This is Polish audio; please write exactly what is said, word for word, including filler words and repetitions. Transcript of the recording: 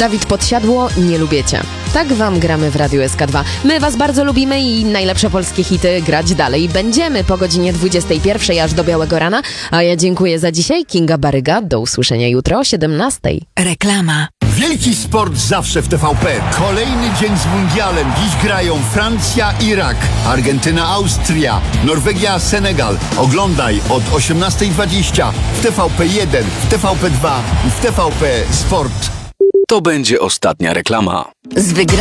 Dawid Podsiadło, nie lubię cię. Tak wam gramy w Radiu S K dwa. My was bardzo lubimy i najlepsze polskie hity grać dalej będziemy po godzinie dwudziestej pierwszej aż do białego rana. A ja dziękuję za dzisiaj. Kinga Baryga. Do usłyszenia jutro o siedemnastej. Reklama. Wielki sport zawsze w T V P. Kolejny dzień z mundialem. Dziś grają Francja, Irak, Argentyna, Austria, Norwegia, Senegal. Oglądaj od osiemnastej dwadzieścia w T V P jeden, w T V P dwa i w T V P Sport. To będzie ostatnia reklama. Z wygra-